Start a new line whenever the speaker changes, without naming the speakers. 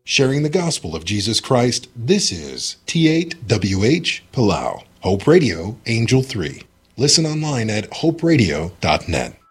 Sharing the gospel of Jesus Christ, this is T8WH Palau. Hope Radio, Angel 3. Listen online at hoperadio.net.